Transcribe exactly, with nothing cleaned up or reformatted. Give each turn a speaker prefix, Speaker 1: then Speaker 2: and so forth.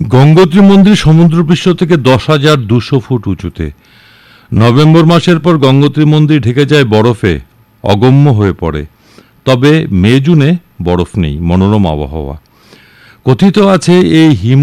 Speaker 1: গঙ্গোত্রী মন্দির সমুদ্রপৃষ্ঠ থেকে দশ হাজার দুশো ফুট উঁচুতে। নভেম্বর মাসের পর গঙ্গোত্রী মন্দির ঢেকে যায় বরফে, অগম্য হয়ে পড়ে। তবে মে জুনে বরফ নেই, মনোরম আবহাওয়া। কথিত আছে এই হিম